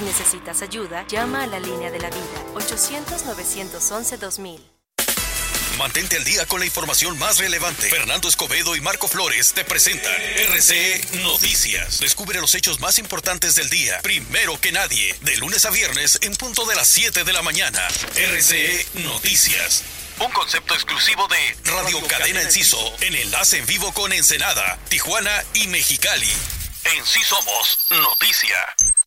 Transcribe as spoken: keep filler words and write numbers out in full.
necesitas ayuda, llama a la línea de la vida, ochocientos, novecientos once, dos mil. Mantente al día con la información más relevante. Fernando Escobedo y Marco Flores te presentan R C E Noticias. Descubre los hechos más importantes del día, primero que nadie, de lunes a viernes en punto de las siete de la mañana. R C E Noticias. Un concepto exclusivo de Radio Cadena Enciso, en enlace en vivo con Ensenada, Tijuana y Mexicali. En Sí Somos Noticia.